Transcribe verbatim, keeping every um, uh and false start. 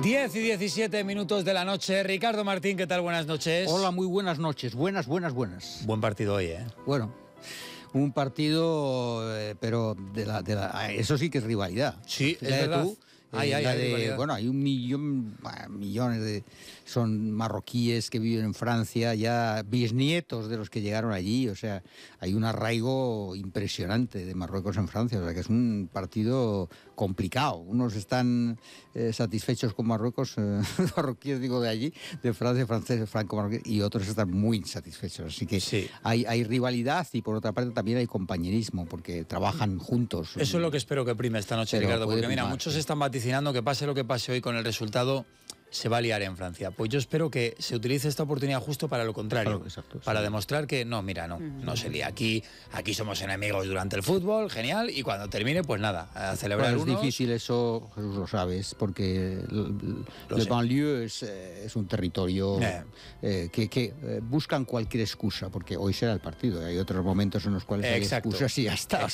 diez y diecisiete minutos de la noche. Ricardo Martín, ¿qué tal? Buenas noches. Hola, muy buenas noches. Buenas, buenas, buenas. Buen partido hoy, ¿eh? Bueno, un partido, eh, pero de la, de la, eso sí que es rivalidad. Sí, es Fíjate verdad. tú, Ay, eh, ay, la hay de- rivalidad. bueno, hay un millón, bah, millones de... Son marroquíes que viven en Francia, ya bisnietos de los que llegaron allí. O sea, hay un arraigo impresionante de Marruecos en Francia. O sea, que es un partido complicado. Unos están eh, satisfechos con Marruecos, eh, marroquíes digo de allí, de Francia, franceses, franco-marroquíes, y otros están muy insatisfechos. Así que Sí. hay, hay rivalidad y por otra parte también hay compañerismo, porque trabajan juntos. Eso es lo que espero que prime esta noche, Pero Ricardo, puede porque mira, primar, muchos sí. están vaticinando que pase lo que pase hoy con el resultado, se va a liar en Francia. Pues yo espero que se utilice esta oportunidad justo para lo contrario, Claro, exacto, para sí. demostrar que no, mira, no, no se lía. Aquí, aquí somos enemigos durante el fútbol, genial, y cuando termine, pues nada, a celebrar Bueno, es unos. difícil eso, Jesús, lo sabes, porque el, Lo el sé. banlieue es, eh, es un territorio Eh. eh, que, que eh, buscan cualquier excusa, porque hoy será el partido, hay otros momentos en los cuales hay Exacto. excusas y ya está.